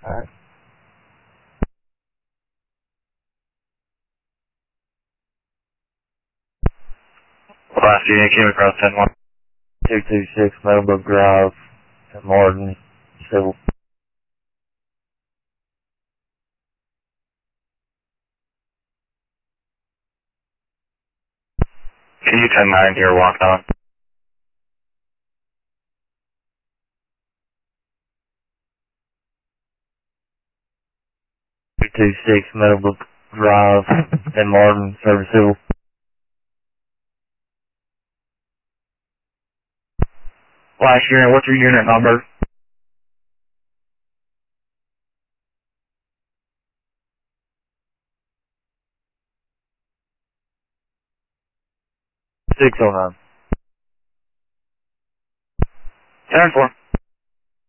Alright. Last unit came across 10-1. 226 Meadowbrook Drive in Martin, Civil. Can you 10-9 here, walk on? Two two six Meadowbrook Drive in Martin, Service Civil. Last unit, what's your unit number? Six oh nine. 10-4.